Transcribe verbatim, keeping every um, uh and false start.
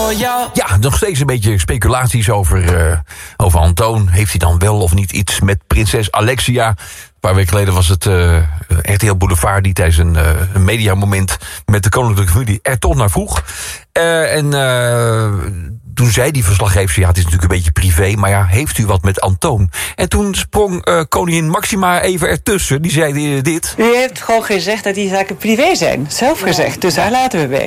voor jou. Ja, nog steeds een beetje speculaties over, uh, over Antoon. Heeft hij dan wel of niet iets met prinses Alexia? Een paar weken geleden was het uh, R T L Boulevard die tijdens een, uh, een mediamoment met de koninklijke familie er toch naar vroeg. Uh, en uh, toen zei die verslaggever, ja, het is natuurlijk een beetje privé, maar ja, heeft u wat met Antoon? En toen sprong uh, koningin Maxima even ertussen. Die zei dit. U heeft gewoon gezegd dat die zaken privé zijn. Zelf gezegd, dus daar laten we bij.